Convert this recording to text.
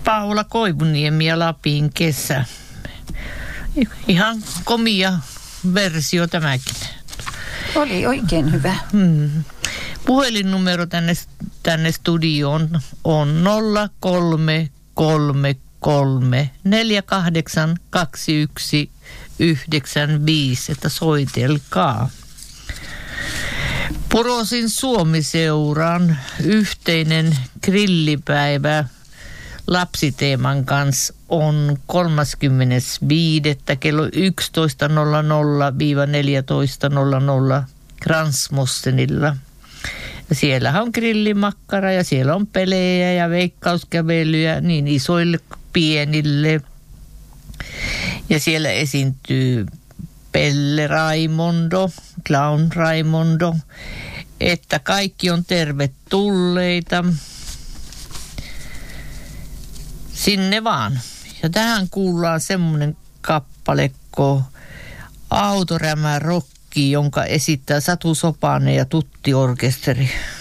Paula Koivuniemi ja Lapin kesä. Ihan komia versio tämäkin. Oli oikein hyvä. Puhelinnumero tänne studioon on 0333 482195, että soitelkaa. Purosin Suomi-seuran yhteinen grillipäivä lapsiteeman kanssa on 35. kello 11.00-14.00 Gransmossenilla. Ja siellähän on grillimakkara ja siellä on pelejä ja veikkauskävelyjä niin isoille kuin pienille. Ja siellä esiintyy Pelle Raimondo, Clown Raimondo, että kaikki on tervetulleita. Sinne vaan. Ja tähän kuullaan semmoinen kappale kuin Autorämä Rokki, jonka esittää Satu Sopanen ja Tutti Orkesteri.